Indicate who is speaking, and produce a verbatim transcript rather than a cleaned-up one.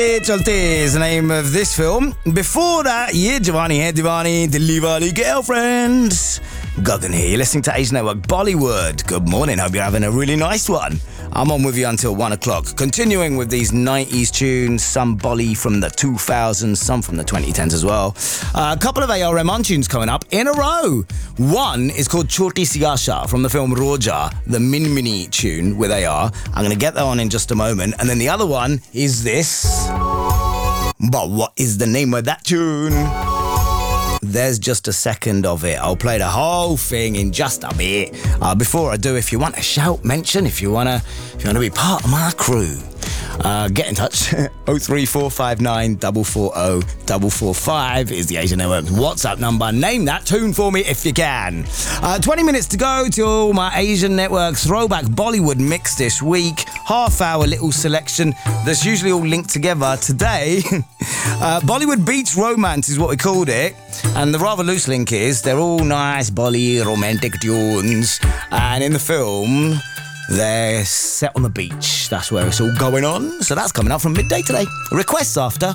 Speaker 1: Chalte is the name of this film. Before that, Ye Jawani Hai Diwani, Dilli Wali Girlfriend. Gagan here, you're listening to Asian Network Bollywood. Good morning, hope you're having a really nice one. I'm on with you until one o'clock, continuing with these nineties tunes, some Bolly from the two thousands, some from the twenty tens as well. Uh, a couple of A R Rahman tunes coming up in a row. One is called Choti Si Aasha from the film Roja, the Min Mini tune with A R. I'm going to get that on in just a moment. And then the other one is this. But what is the name of that tune? There's just a second of it. I'll play the whole thing in just a bit. Uh, before I do, if you want to shout, mention, if you want to if you want to be part of my crew, uh, get in touch. oh three four five nine four four zero four four five is the Asian Network's WhatsApp number. Name that tune for me if you can. Uh, twenty minutes to go till my Asian Network throwback Bollywood mix this week. Half hour little selection that's usually all linked together. Today, uh, Bollywood Beach Romance is what we called it. And the rather loose link is they're all nice Bolly romantic tunes. And in the film, they're set on the beach. That's where it's all going on. So that's coming up from midday today. Requests after.